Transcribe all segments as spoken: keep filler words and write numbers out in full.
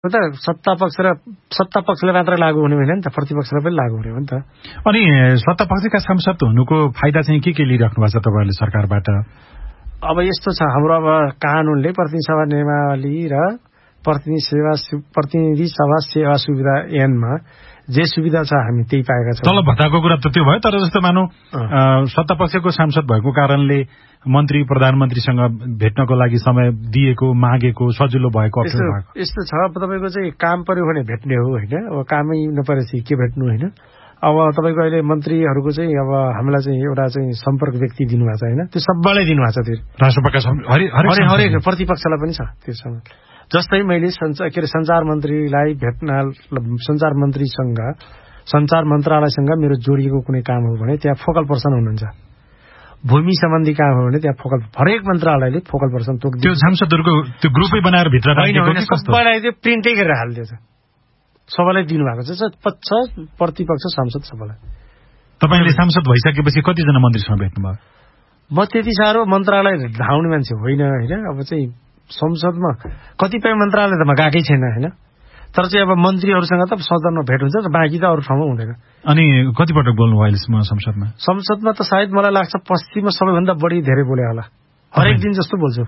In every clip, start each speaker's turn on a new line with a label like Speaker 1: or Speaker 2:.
Speaker 1: त सत्ता पक्ष र सत्ता पक्षले मात्र लागू हुने होइन नि त, प्रतिपक्षलाई पनि लागू हुने हो नि त।
Speaker 2: अनि सत्ता पक्षका सांसद हुनुको फाइदा चाहिँ के के लिइराख्नु भएको छ तपाईँहरूले सरकारबाट?
Speaker 1: अब यस्तो छ, हाम्रो अब कानूनले प्रतिनिधि सभा नियमावली र प्रतिनिधि सेवा प्रतिनिधि सभा सेवा सुविधा ऐनमा जे सुविधा छ हामी त्यही पाएका छौँ।
Speaker 2: तलब भत्ताको कुरा त त्यो भयो, तर जस्तो मानौ सत्ता पक्षको सांसद भएको कारणले मन्त्री प्रधानमन्त्रीसँग भेट्नको लागि समय दिएको मागेको सजिलो भएको अप्ठ्यारो भएको?
Speaker 1: यस्तो छ, अब तपाईँको चाहिँ काम पर्यो भने भेट्ने हो होइन, अब कामै नपरेपछि के भेट्नु होइन। अब तपाईँको अहिले मन्त्रीहरूको चाहिँ अब हामीलाई चाहिँ एउटा चाहिँ सम्पर्क व्यक्ति दिनुभएको छ होइन, त्यो सबैलाई दिनुभएको छ। त्यो
Speaker 2: राष्ट्रपतिका
Speaker 1: हरेक प्रतिपक्षलाई पनि छ त्यो। जस्तै मैले के अरे सञ्चार मन्त्रीलाई भेट्न, सञ्चार मन्त्रीसँग सञ्चार मन्त्रालयसँग मेरो जोडिएको कुनै काम हो भने त्यहाँ फोकल पर्सन हुनुहुन्छ। भूमि सम्बन्धी काम हो भने त्यहाँ फोकल, हरेक मन्त्रालयले फोकल पर्सन तोक्दिन्छ।
Speaker 2: त्यो सांसदहरूको त्यो ग्रुपै बनाएर भित्र राखेको कि कस्तो?
Speaker 1: सबैलाई त्यो प्रिन्टै गरेर हालिदिएछ, सबैलाई दिनुभएको छ पक्ष प्रतिपक्ष सांसद सबैलाई।
Speaker 2: तपाईँले सांसद भइसकेपछि कतिजना मन्त्रीसँग भेट्नुभयो?
Speaker 1: म त्यति साह्रो मन्त्रालय धाउने मान्छे होइन होइन। अब चाहिँ संसदमा कतिपय मन्त्रालय त म गएकै छैन होइन, तर चाहिँ अब मन्त्रीहरूसँग त सदनमा भेट हुन्छ, बाँकी त अरू ठाउँमा हुँदैन।
Speaker 2: अनि कतिपटक बोल्नुभयो अहिलेसम्म संसदमा?
Speaker 1: संसदमा त सायद मलाई लाग्छ पश्चिममा सबैभन्दा बढी धेरै बोले होला। हरेक दिन जस्तो बोल्छु,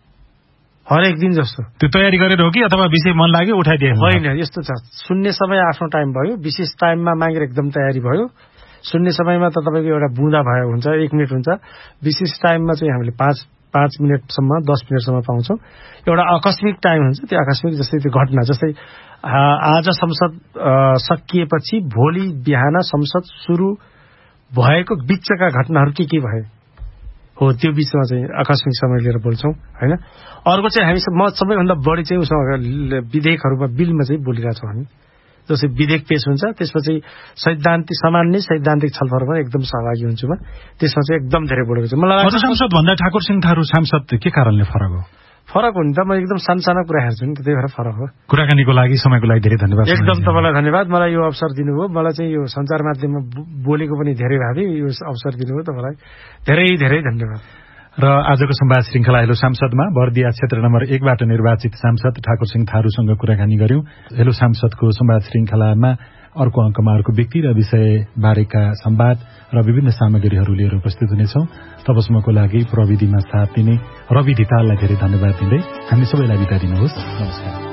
Speaker 1: हरेक दिन जस्तो।
Speaker 2: त्यो तयारी गरेर हो कि अथवा विषय मन लाग्यो उठाइदिए?
Speaker 1: होइन, यस्तो छ, सुन्ने समय आफ्नो टाइम भयो, विशेष टाइममा मागेर एकदम तयारी भयो। सुन्ने समयमा त तपाईँको एउटा बुँदा भयो हुन्छ, एक मिनट हुन्छ। विशेष टाइममा चाहिँ हामीले पाँच पाँच मिनटसम्म दस मिनटसम्म पाउँछौँ। एउटा आकस्मिक टाइम हुन्छ, त्यो आकस्मिक जस्तै त्यो घटना, जस्तै आज संसद सकिएपछि भोलि बिहान संसद सुरु भएको बिचका घटनाहरू के के भए हो, त्यो बिचमा चाहिँ आकस्मिक समय लिएर बोल्छौँ होइन। अर्को चाहिँ हामी म सबैभन्दा बढी चाहिँ उसँग विधेयकहरूमा बिलमा चाहिँ बोलिरहेछौँ हामी। जस्तै विधेयक पेश हुन्छ, त्यसपछि सैद्धान्तिक सामान्य सैद्धान्तिक छलफलमा एकदम सहभागी हुन्छु म, त्यसमा चाहिँ एकदम धेरै बोलेको छ। मलाई
Speaker 2: लाग्छ सांसद भन्दा ठाकुर सिंह थारू सांसद के कारणले फरक हो?
Speaker 1: फरक हो नि त, म एकदम सानसानो कुरा हेर्छु नि, त्यही भएर फरक हो।
Speaker 2: कुराकानीको लागि समयको लागि धेरै धन्यवाद।
Speaker 1: एकदम तपाईँलाई धन्यवाद, मलाई यो अवसर दिनुभयो। मलाई चाहिँ यो सञ्चार माध्यममा बोलेको पनि धेरै भावी, यो अवसर दिनुभयो तपाईँलाई धेरै धेरै धन्यवाद।
Speaker 2: र आजको संवाद श्रृङ्खला हेलो सांसदमा बर्दिया क्षेत्र नम्बर एकबाट निर्वाचित सांसद ठाकुर सिंह थारूसँग कुराकानी गर्यौं। हेलो सांसदको संवाद श्रृङ्खलामा अर्को अङ्कमा अर्को व्यक्ति र विषय बारेका संवाद र विभिन्न सामग्रीहरू लिएर उपस्थित हुनेछौं। तबसम्मको लागि प्रविधिमा साथ दिने रवि धिताललाई धेरै धन्यवाद दिँदै हामी सबैलाई बिदा दिनुहोस्। नमस्कार।